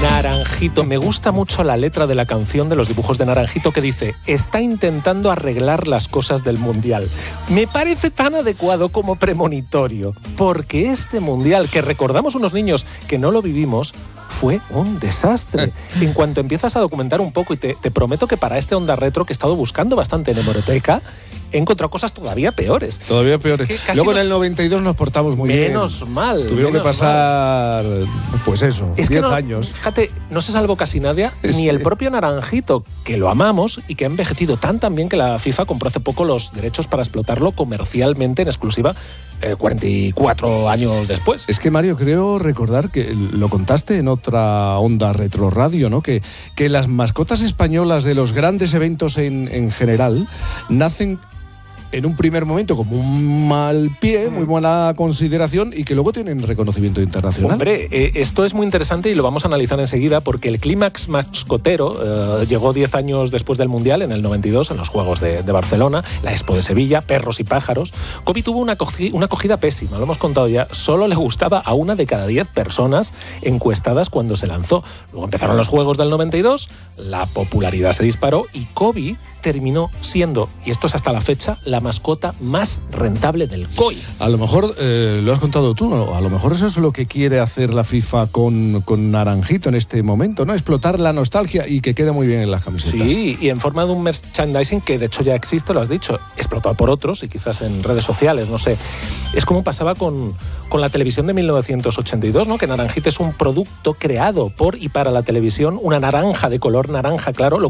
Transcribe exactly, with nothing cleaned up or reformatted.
Naranjito. Me gusta mucho la letra de la canción de los dibujos de Naranjito que dice: está intentando arreglar las cosas del Mundial. Me parece tan adecuado como premonitorio, porque este Mundial, que recordamos unos niños que no lo vivimos, fue un desastre. En cuanto empiezas a documentar un poco, y te, te prometo que para este Onda Retro, que he estado buscando bastante en hemeroteca, he encontrado cosas todavía peores. Todavía peores. Es que Luego en el noventa y dos nos portamos muy menos bien. Menos mal. Tuvieron menos que pasar, mal. pues eso, es diez no, años. Fíjate, no se salvó casi nadie, sí. ni el propio Naranjito, que lo amamos y que ha envejecido tan tan bien que la FIFA compró hace poco los derechos para explotarlo comercialmente en exclusiva eh, cuarenta y cuatro años después. Es que, Mario, creo recordar que lo contaste en otra Onda Retro Radio, ¿no? Que, que las mascotas españolas de los grandes eventos en, en general nacen en un primer momento como un mal pie, muy buena consideración, y que luego tienen reconocimiento internacional. Hombre, eh, esto es muy interesante y lo vamos a analizar enseguida, porque el clímax mascotero eh, llegó diez años después del Mundial, en el noventa y dos, en los Juegos de, de Barcelona, la Expo de Sevilla, Perros y Pájaros. Kobe tuvo una, acogi- una acogida pésima, lo hemos contado ya. Solo le gustaba a una de cada diez personas encuestadas cuando se lanzó. Luego empezaron los Juegos del noventa y dos, la popularidad se disparó y Kobe terminó siendo, y esto es hasta la fecha, la mascota más rentable del C O I. A lo mejor, eh, lo has contado tú, ¿no? A lo mejor eso es lo que quiere hacer la FIFA con, con Naranjito en este momento, ¿no? Explotar la nostalgia y que quede muy bien en las camisetas. Sí, y en forma de un merchandising que de hecho ya existe, lo has dicho, explotado por otros y quizás en redes sociales, no sé. Es como pasaba con, con la televisión de mil novecientos ochenta y dos, ¿no? Que Naranjito es un producto creado por y para la televisión, una naranja de color naranja claro, lo